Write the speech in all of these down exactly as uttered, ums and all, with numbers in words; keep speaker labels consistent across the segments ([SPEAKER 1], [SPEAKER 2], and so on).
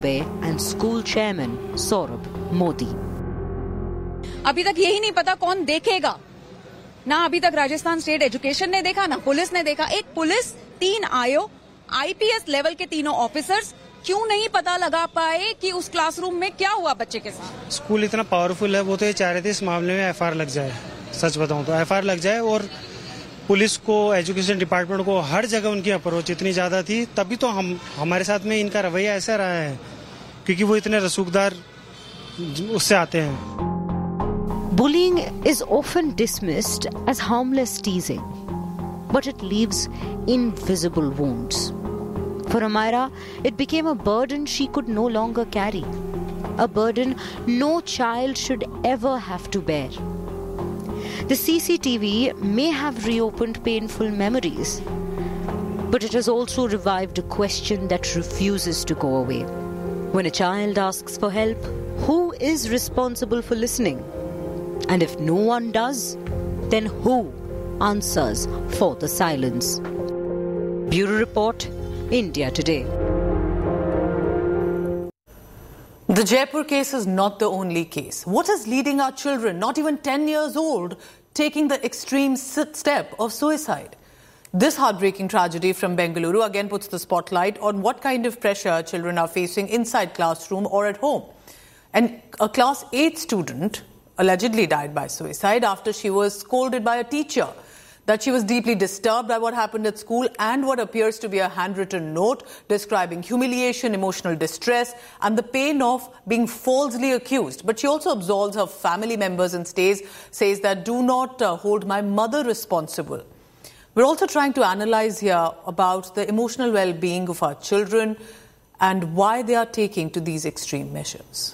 [SPEAKER 1] and school chairman Saurabh Modi.
[SPEAKER 2] अभी तक यही नहीं पता कौन देखेगा ना। अभी तक राजस्थान स्टेट एजुकेशन ने देखा ना पुलिस ने देखा। एक पुलिस, तीन आयो, आईपीएस लेवल के तीनों ऑफिसर्स क्यों नहीं पता लगा पाए कि उस क्लासरूम में क्या हुआ बच्चे के साथ।
[SPEAKER 3] स्कूल इतना पावरफुल है, वो तो ये चाह रहे थे इस मामले में एफआईआर लग जाए। सच बताऊं तो एफआईआर लग जाए और पुलिस को, एजुकेशन डिपार्टमेंट को, हर जगह उनकी अप्रोच इतनी ज्यादा थी, तभी तो हम हमारे साथ में इनका रवैया ऐसा रहा है क्योंकि वो इतने रसूखदार उससे आते हैं।
[SPEAKER 1] Bullying is often dismissed as harmless teasing, but it leaves invisible wounds. For Amira, it became a burden she could no longer carry, a burden no child should ever have to bear. The C C T V may have reopened painful memories, but it has also revived a question that refuses to go away. When a child asks for help, who is responsible for listening? And if no one does, then who answers for the silence? Bureau Report, India Today.
[SPEAKER 4] The Jaipur case is not the only case. What is leading our children, not even ten years old, taking the extreme step of suicide? This heartbreaking tragedy from Bengaluru again puts the spotlight on what kind of pressure children are facing inside classroom or at home. And a class eight student allegedly died by suicide after she was scolded by a teacher that she was deeply disturbed by what happened at school and what appears to be a handwritten note describing humiliation, emotional distress and the pain of being falsely accused. But she also absolves her family members and stays, says that do not uh, hold my mother responsible. We're also trying to analyze here about the emotional well-being of our children and why they are taking to these extreme measures.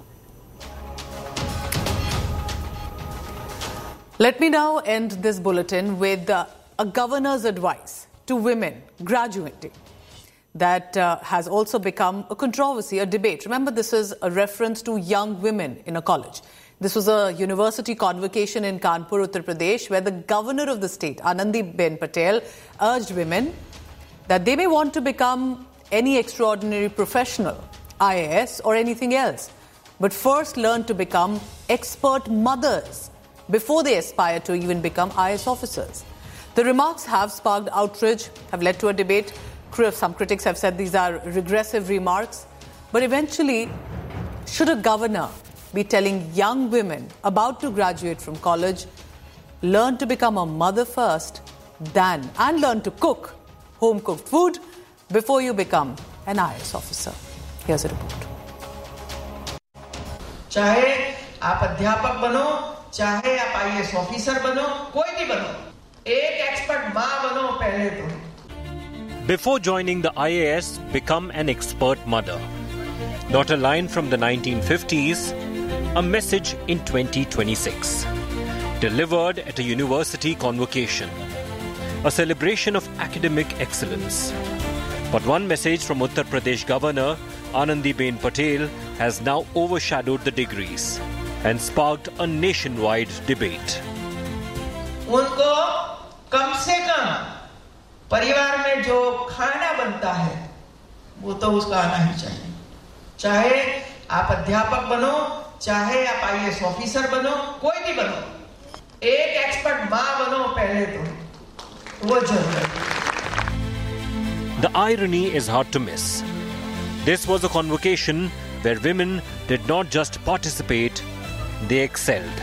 [SPEAKER 4] Let me now end this bulletin with uh, a governor's advice to women graduating that uh, has also become a controversy, a debate. Remember, this is a reference to young women in a college. This was a university convocation in Kanpur, Uttar Pradesh, where the governor of the state, Anandiben Patel, urged women that they may want to become any extraordinary professional, I A S or anything else, but first learn to become expert mothers before they aspire to even become I A S officers. The remarks have sparked outrage, have led to a debate. Some critics have said these are regressive remarks. But eventually, should a governor be telling young women about to graduate from college, learn to become a mother first, than and learn to cook home-cooked food before you become an I A S officer? Here's a report.
[SPEAKER 5] चाहे आप अध्यापक बनो, चाहे आप आई A S officer बनो, कोई भी बनो, एक एक्सपर्ट माँ बनो पहले तो.
[SPEAKER 6] Before joining the I A S, become an expert mother. Not a line from the nineteen fifties, a message in twenty twenty-six. Delivered at a university convocation. A celebration of academic excellence. But one message from Uttar Pradesh Governor Anandiben Patel has now overshadowed the degrees and sparked a nationwide debate.
[SPEAKER 5] उनको कम से कम परिवार में जो खाना बनता है वो तो उसका आना ही चाहिए. चाहे आप अध्यापक बनो, चाहे आप आई ए एस ऑफिसर बनो, कोई भी बनो, एक एक्सपर्ट माँ बनो पहले तो, वो जरूरी है.
[SPEAKER 6] The irony is hard to miss. This was a convocation where women did not just participate, they excelled.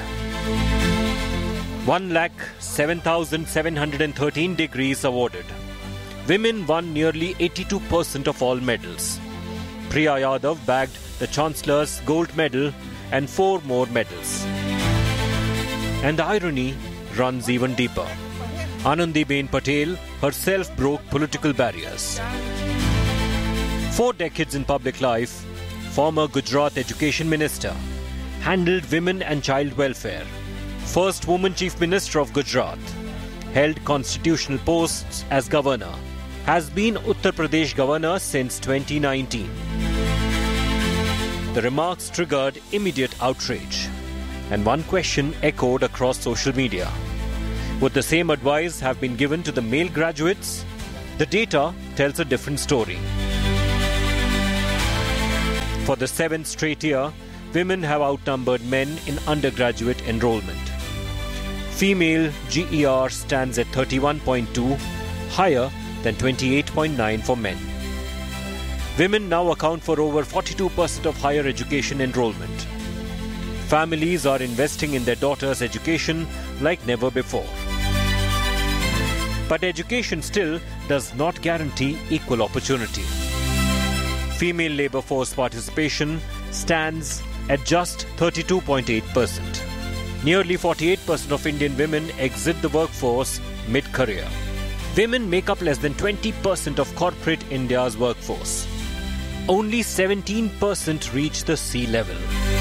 [SPEAKER 6] one lakh seven thousand seven hundred thirteen degrees awarded. Women won nearly eighty-two percent of all medals. Priya Yadav bagged the Chancellor's gold medal and four more medals. And the irony runs even deeper. Anandiben Patel herself broke political barriers. Four decades in public life, former Gujarat Education Minister, handled women and child welfare, first woman Chief Minister of Gujarat, held constitutional posts as Governor, has been Uttar Pradesh Governor since twenty nineteen. The remarks triggered immediate outrage, and one question echoed across social media. Would the same advice have been given to the male graduates? The data tells a different story. For the seventh straight year, women have outnumbered men in undergraduate enrollment. Female G E R stands at thirty-one point two, higher than twenty-eight point nine for men. Women now account for over forty-two percent of higher education enrollment. Families are investing in their daughters' education like never before. But education still does not guarantee equal opportunity. Female labour force participation stands at just thirty-two point eight percent. Nearly forty-eight percent of Indian women exit the workforce mid-career. Women make up less than twenty percent of corporate India's workforce. Only seventeen percent reach the sea level.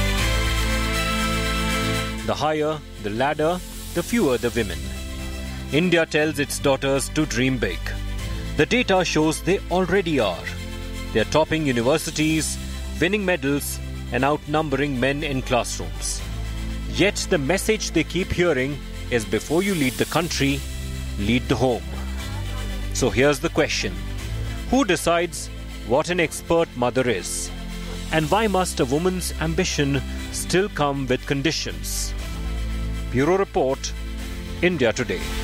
[SPEAKER 6] The higher the ladder, the fewer the women. India tells its daughters to dream big. The data shows they already are. They are topping universities, winning medals, and outnumbering men in classrooms. Yet the message they keep hearing is before you lead the country, lead the home. So here's the question. Who decides what an expert mother is? And why must a woman's ambition still come with conditions? Bureau Report, India Today.